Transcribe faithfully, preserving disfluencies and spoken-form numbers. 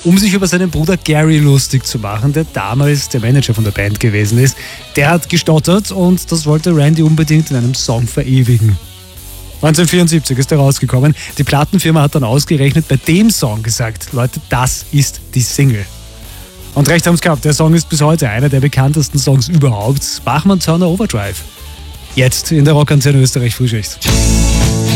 um sich über seinen Bruder Gary lustig zu machen, der damals der Manager von der Band gewesen ist. Der hat gestottert und das wollte Randy unbedingt in einem Song verewigen. neunzehnhundertvierundsiebzig ist er rausgekommen. Die Plattenfirma hat dann ausgerechnet bei dem Song gesagt, Leute, das ist die Single. Und recht haben es gehabt, der Song ist bis heute einer der bekanntesten Songs überhaupt. Bachmann Turner Overdrive. Jetzt in der Rockantenne Österreich Frühschicht.